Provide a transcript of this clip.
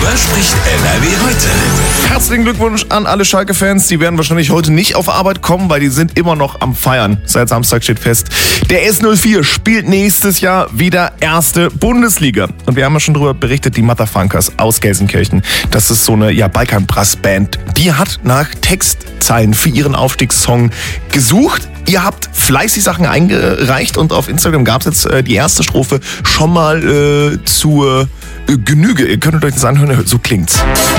Worüber spricht NRW heute? Herzlichen Glückwunsch an alle Schalke-Fans. Die werden wahrscheinlich heute nicht auf Arbeit kommen, weil die sind immer noch am Feiern. Seit Samstag steht fest, der S04 spielt nächstes Jahr wieder erste Bundesliga. Und wir haben ja schon darüber berichtet, die Motherfunkers aus Gelsenkirchen. Das ist so eine Balkan-Brass-Band. Die hat nach Textzeilen für ihren Aufstiegssong gesucht. Ihr habt fleißig Sachen eingereicht und auf Instagram gab es jetzt die erste Strophe schon mal zur Genüge. Ihr könntet euch das anhören, so klingt's.